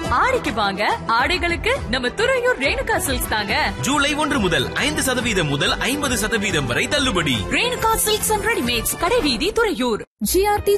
ஆடிக்கு வாங்க, ஆடைகளுக்கு நம்ம துறையூர் ரேணுகா சில்க்ஸ் தாங்க. ஜூலை 1 முதல் 5% முதல் 50% வரை தள்ளுபடி. ரேணுகா சில்க்ஸ் அண்ட் ரெடிமேட்ஸ், கடைவீதி, துறையூர். GRT